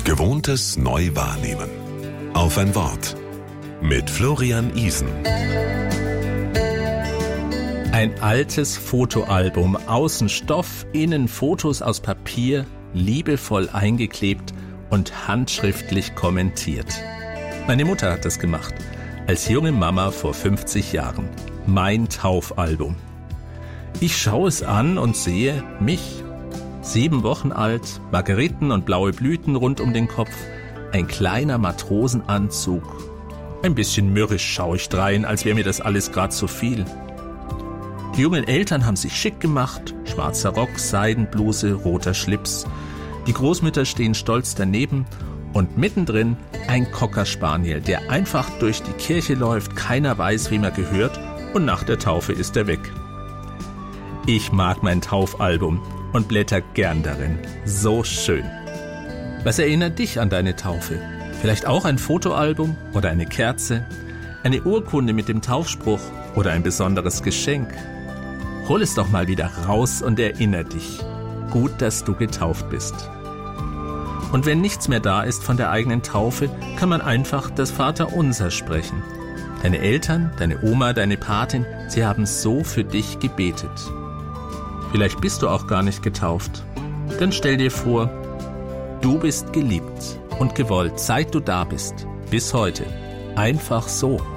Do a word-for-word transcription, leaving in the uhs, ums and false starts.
Gewohntes neu wahrnehmen. Auf ein Wort. Mit Florian Isen. Ein altes Fotoalbum, außen Stoff, innen Fotos aus Papier, liebevoll eingeklebt und handschriftlich kommentiert. Meine Mutter hat das gemacht, als junge Mama vor fünfzig Jahren. Mein Taufalbum. Ich schaue es an und sehe mich. Sieben Wochen alt, Margeriten und blaue Blüten rund um den Kopf, ein kleiner Matrosenanzug. Ein bisschen mürrisch schaue ich drein, als wäre mir das alles gerade zu viel. Die jungen Eltern haben sich schick gemacht, schwarzer Rock, Seidenbluse, roter Schlips. Die Großmütter stehen stolz daneben und mittendrin ein Cocker Spaniel, der einfach durch die Kirche läuft, keiner weiß, wem er gehört, und nach der Taufe ist er weg. Ich mag mein Taufalbum und blätter gern darin. So schön. Was erinnert dich an deine Taufe? Vielleicht auch ein Fotoalbum oder eine Kerze, eine Urkunde mit dem Taufspruch oder ein besonderes Geschenk? Hol es doch mal wieder raus und erinnere dich. Gut, dass du getauft bist. Und wenn nichts mehr da ist von der eigenen Taufe, kann man einfach das Vaterunser sprechen. Deine Eltern, deine Oma, deine Patin, sie haben so für dich gebetet. Vielleicht bist du auch gar nicht getauft. Dann stell dir vor, du bist geliebt und gewollt, seit du da bist, bis heute. Einfach so.